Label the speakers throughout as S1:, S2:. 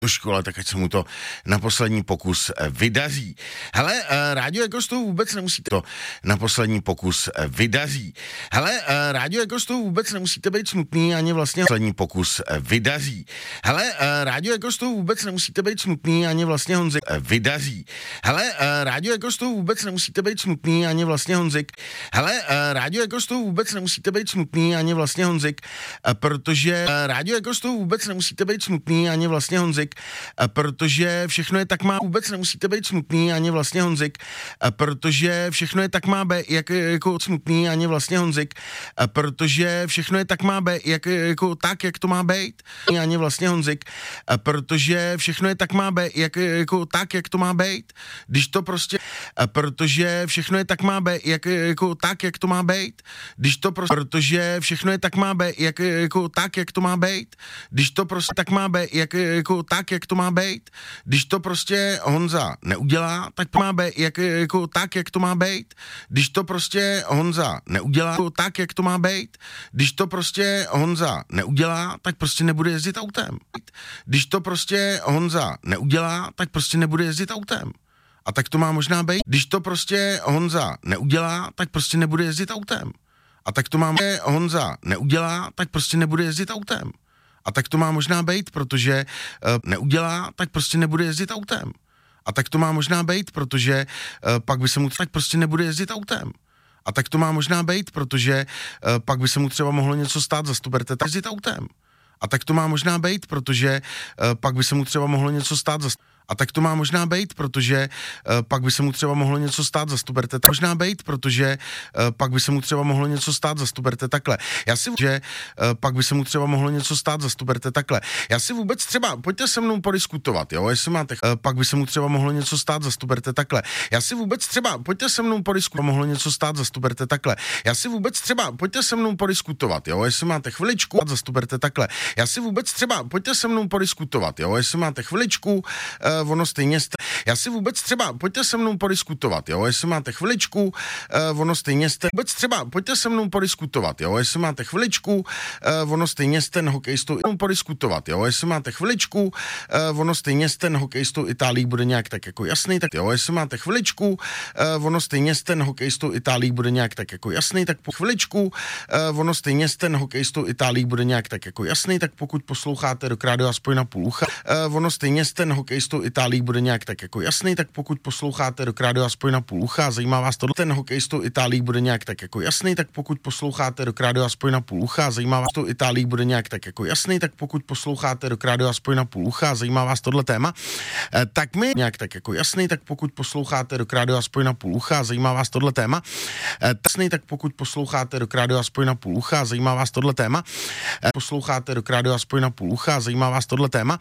S1: do škole, tak ať se mu to na poslední pokus vydaří. Hele, Rádio jako z toho vůbec nemusíte to na poslední pokus vydaří. Hele, Rádio jako z toho vůbec nemusíte být smutný, ani vlastně poslední pokus vydaří. Hele, Rádio jako z toho vůbec nemusíte být smutný, ani vlastně Honzik vydaří. Hele, Rádio jako z toho vůbec nemusíte být smutný, ani vlastně Honzik. Hele, Rádio jako z toho vůbec nemusíte být smutný, ani vlastně Honzik, protože Rádio jako z toho vůbec nemusíte být smutný, ani vlastně Honzik, protože všechno je tak má, vůbec nemusíte být smutný, ani vlastně Honzik, protože všechno je tak má be, jako smutný, ani vlastně Honzik, protože všechno je tak má be, jako tak, jak to má být, ani vlastně Honzik, protože všechno je tak má be, jako tak, jak to má být, když to prostě, protože všechno je tak má be, jako tak, jak to má být, když to prostě, protože všechno je tak má be, jako tak, jak to má být, když to prostě tak má be, jako tak, jak to má být, když to prostě Honza neudělá, tak má být jako tak, jak to má být, když to prostě Honza neudělá, jako tak, jak to má být, když to prostě Honza neudělá, tak prostě nebude jezdit autem. Když to prostě Honza neudělá, tak prostě nebude jezdit autem. A tak to má možná být, když to prostě Honza neudělá, tak prostě nebude jezdit autem. A tak to má Honza neudělá, tak prostě nebude jezdit autem. A tak to má možná být, protože neudělá, tak prostě nebude jezdit autem. A tak to má možná být, protože pak by se mu tak prostě nebude jezdit autem. A tak to má možná být, protože pak by se mu třeba mohlo něco stát, zastuperte tak jezdit autem. A tak to má možná být, protože pak by se mu třeba mohlo něco stát, a tak to má možná být, protože pak by se mu třeba mohlo něco stát, zastuperte tak. Možná být, protože pak by se mu třeba mohlo něco stát, zastuperte takhle. Já si že pak by se mu třeba mohlo něco stát, zastuperte takhle. Já si vůbec třeba, pojďte se mnou podiskutovat, jo, jestli máte, pak by se mu třeba mohlo něco stát, zastuperte takhle. Já si vůbec třeba, pojďte se mnou podiskutovat, mohlo něco stát, zastuperte takhle. Já si vůbec třeba, pojďte se mnou podiskutovat, jo, jestli máte chviličku, zastuperte takhle. Já si vůbec třeba, pojďte se mnou podiskutovat, jo, jestli máte chviličku, ono stejně já si vůbec třeba, pojďte se mnou podiskutovat, jo, jestli máte chviličku, ono stejně vůbec třeba, pojďte se mnou podiskutovat, jo, jestli máte chviličku, ono stejně ten hokejistou podiskutovat, jo, jestli máte chviličku, ono stejně ten hokejistou Itálii bude nějak tak jako jasný, tak jo, jestli máte chviličku, ono stejně ten hokejistou Itálii bude nějak tak jako jasný, tak po chviličku, ono stejně ten hokejistou Itálii bude nějak tak jako jasný, tak pokud posloucháte do rádia aspoň na půl ucha, ono stejně ten hokejistou Itálii bude nějak tak jako jasný, tak pokud posloucháte do rádia aspoň na půl ucha, zajímá vás to, ten hokejistou Itálii bude nějak tak jako jasný, tak pokud posloucháte do rádia aspoň na půl ucha, zajímá vás to Itálii bude nějak tak jako jasný, tak pokud posloucháte do rádia aspoň na půl ucha, zajímá vás tohle téma, tak mi nějak tak jako jasný, tak pokud posloucháte do rádia aspoň na půl ucha, zajímá vás tohle téma, jasný, tak pokud posloucháte do rádia aspoň na půl ucha, zajímá vás tohle téma, posloucháte do rádia aspoň na půl ucha, zajímá vás tohle téma,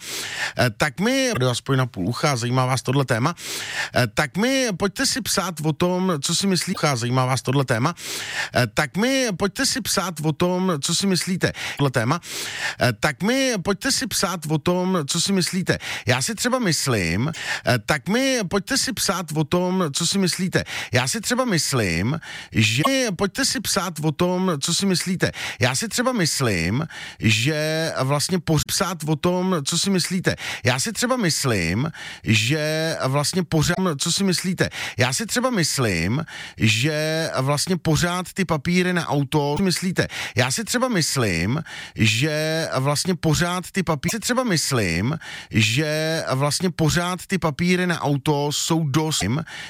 S1: tak mi aspoň na půl ucha, zajímá vás tohle téma, tak mi pojďte si psát o tom, co si myslíte, zajímá vás tohle téma, tak mi pojďte si psát o tom, co si myslíte, tohle téma, tak mi pojďte si psát o tom, co si myslíte. Já si třeba myslím, tak mi pojďte si psát o tom, co si myslíte. Já si třeba myslím, že pojďte si psát o tom, co si myslíte. Já si třeba myslím, že vlastně psát o tom, co si myslíte. Já si třeba myslím, že vlastně pořád, co si myslíte. Já si třeba myslím, že vlastně pořád ty papíry na auto, co myslíte. Já si třeba myslím, že vlastně pořád ty papíry, si třeba myslím, že vlastně pořád ty papíry na auto jsou dost,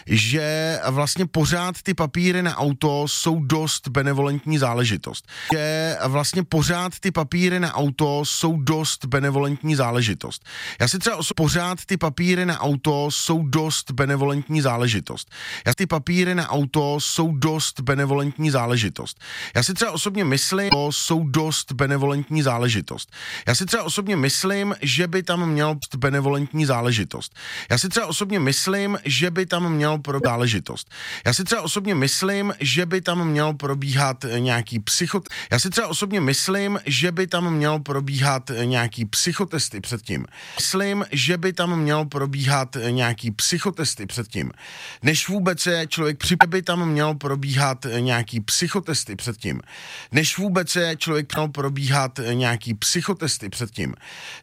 S1: že vlastně pořád ty papíry na auto jsou dost benevolentní záležitost. Že vlastně pořád ty papíry na auto jsou dost benevolentní záležitost. Já si třeba pořád ty papíry na auto jsou dost benevolentní záležitost. Já ty papíry na auto jsou dost benevolentní záležitost. Já si třeba osobně myslím, to jsou dost benevolentní záležitost. Já si třeba osobně myslím, že by tam měl benevolentní záležitost. Já si třeba osobně myslím, že by tam měl záležitost. Já si třeba osobně myslím, že by tam měl probíhat nějaký Já si třeba osobně myslím, že by tam měl probíhat nějaký psychotesty předtím. Myslím, že by tam měl probíhat nějaký psychotesty předtím. Než vůbec je člověk by tam měl probíhat nějaký psychotesty předtím. Než vůbec je člověk měl probíhat nějaký psychotesty předtím.